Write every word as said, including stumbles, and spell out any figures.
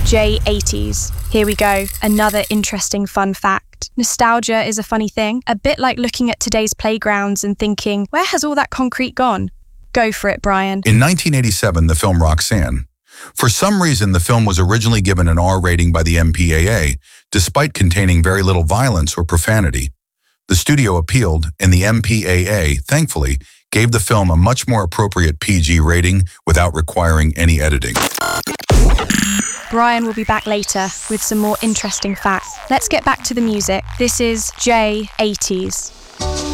J eighties. Here we go, another interesting fun fact. Nostalgia is a funny thing, a bit like looking at today's playgrounds and thinking, where has all that concrete gone? Go for it, Brian. In nineteen eighty-seven, the film Roxanne. For some reason, the film was originally given an R rating by the M P A A, despite containing very little violence or profanity. The studio appealed, and the M P A A, thankfully, gave the film a much more appropriate P G rating without requiring any editing. Brian will be back later with some more interesting facts. Let's get back to the music. This is J eighties.